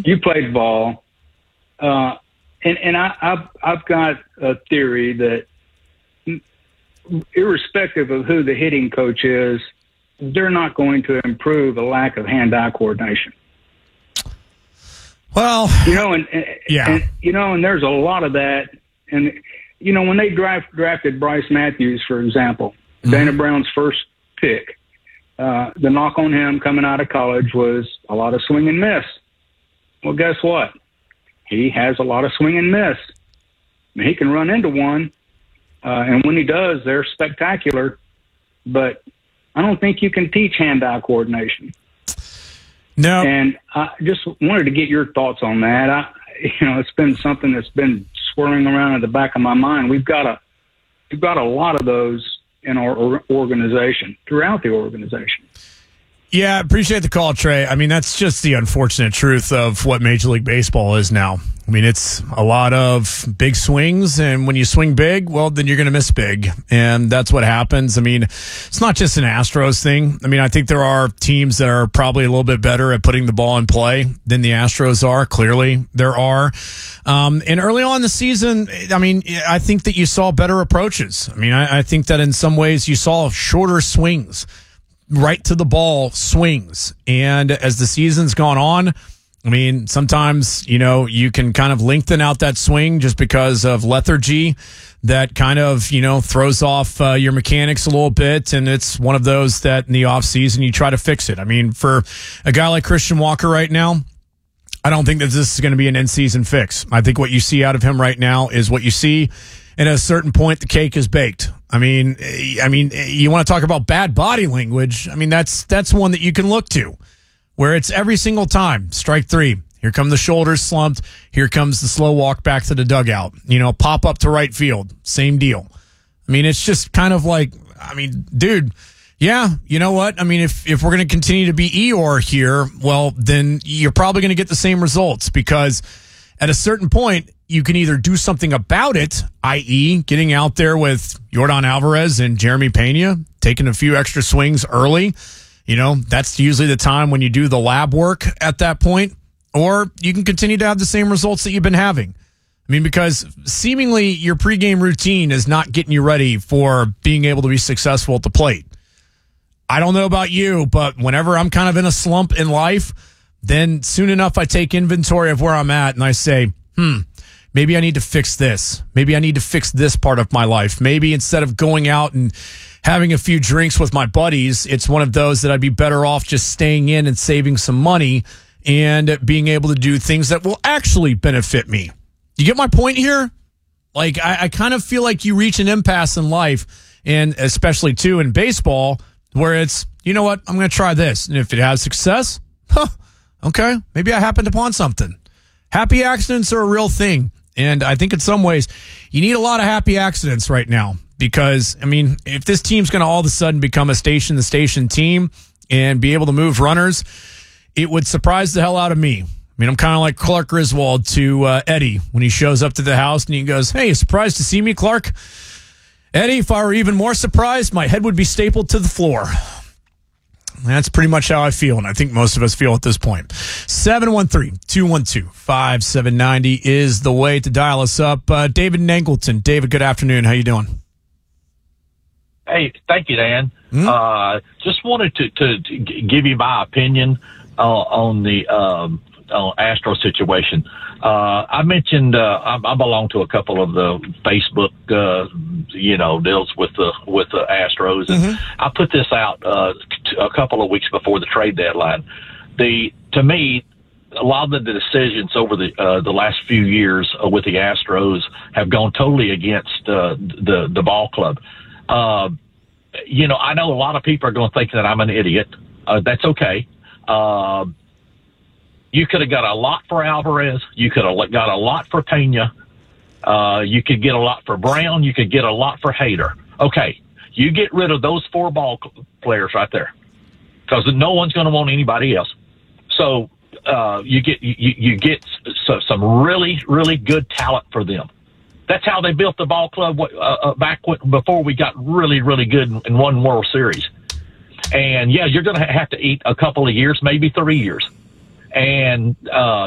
You played ball. And I've got a theory that irrespective of who the hitting coach is, they're not going to improve a lack of hand-eye coordination. Well, and there's a lot of that. And, when they drafted Bryce Matthews, for example, Dana Brown's first pick, the knock on him coming out of college was a lot of swing and miss. Well, guess what? He has a lot of swing and miss. I mean, he can run into one, and when he does, they're spectacular. But I don't think you can teach hand-eye coordination. No. And I just wanted to get your thoughts on that. It's been something that's been swirling around in the back of my mind. We've got a lot of those in our organization, throughout the organization. Yeah, appreciate the call, Trey. I mean, that's just the unfortunate truth of what Major League Baseball is now. I mean, it's a lot of big swings, and when you swing big, well, then you're going to miss big, and that's what happens. I mean, it's not just an Astros thing. I mean, I think there are teams that are probably a little bit better at putting the ball in play than the Astros are. Clearly, there are. And early on in the season, I mean, I think that you saw better approaches. I mean, I think that in some ways you saw shorter swings, right to the ball swings. And as the season's gone on, I mean, sometimes, you can kind of lengthen out that swing just because of lethargy that kind of, throws off your mechanics a little bit. And it's one of those that in the off season, you try to fix it. I mean, for a guy like Christian Walker right now, I don't think that this is going to be an in-season fix. I think what you see out of him right now is what you see. And at a certain point, the cake is baked. I mean, you want to talk about bad body language. I mean, that's one that you can look to, where it's every single time. Strike three. Here come the shoulders slumped. Here comes the slow walk back to the dugout. Pop up to right field. Same deal. I mean, it's just kind of like, dude, yeah, you know what? I mean, if we're going to continue to be Eeyore here, well, then you're probably going to get the same results, because at a certain point, you can either do something about it, i.e. getting out there with Yordan Alvarez and Jeremy Pena, taking a few extra swings early. That's usually the time when you do the lab work at that point. Or you can continue to have the same results that you've been having. I mean, because seemingly your pregame routine is not getting you ready for being able to be successful at the plate. I don't know about you, but whenever I'm kind of in a slump in life, then soon enough I take inventory of where I'm at and I say, maybe I need to fix this. Maybe I need to fix this part of my life. Maybe instead of going out and having a few drinks with my buddies, it's one of those that I'd be better off just staying in and saving some money and being able to do things that will actually benefit me. You get my point here? Like, I kind of feel like you reach an impasse in life, and especially, too, in baseball, where it's, you know what, I'm going to try this. And if it has success, okay, maybe I happened upon something. Happy accidents are a real thing. And I think in some ways, you need a lot of happy accidents right now. Because, I mean, if this team's going to all of a sudden become a station-to-station team and be able to move runners, it would surprise the hell out of me. I mean, I'm kind of like Clark Griswold to Eddie when he shows up to the house and he goes, "Hey, surprised to see me, Clark?" Eddie, if I were even more surprised, my head would be stapled to the floor. That's pretty much how I feel, and I think most of us feel at this point. 713-212-5790 is the way to dial us up. David in Angleton. David, good afternoon. How you doing? Hey, thank you, Dan. Just wanted to give you my opinion on the Astro situation. I mentioned I belong to a couple of the Facebook deals with the Astros, and I put this out a couple of weeks before the trade deadline. To me, a lot of the decisions over the last few years with the Astros have gone totally against the ball club. I know a lot of people are going to think that I'm an idiot. That's okay. You could have got a lot for Alvarez. You could have got a lot for Pena. You could get a lot for Brown. You could get a lot for Hader. Okay, you get rid of those four ball players right there, because no one's going to want anybody else. So you get some really, really good talent for them. That's how they built the ball club before we got really, really good and won World Series. And, yeah, you're going to have to eat a couple of years, maybe 3 years. And